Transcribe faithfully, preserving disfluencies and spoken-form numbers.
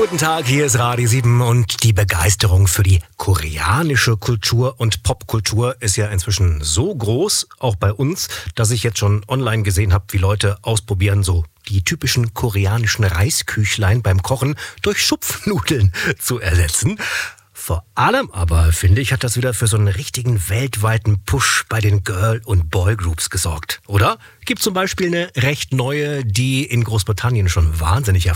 Guten Tag, hier ist Radio sieben und die Begeisterung für die koreanische Kultur und Popkultur ist ja inzwischen so groß, auch bei uns, dass ich jetzt schon online gesehen habe, wie Leute ausprobieren, so die typischen koreanischen Reisküchlein beim Kochen durch Schupfnudeln zu ersetzen. Vor allem aber, finde ich, hat das wieder für so einen richtigen weltweiten Push bei den Girl- und Boygroups gesorgt, oder? Gibt zum Beispiel eine recht neue, die in Großbritannien schon wahnsinnig erfolgreich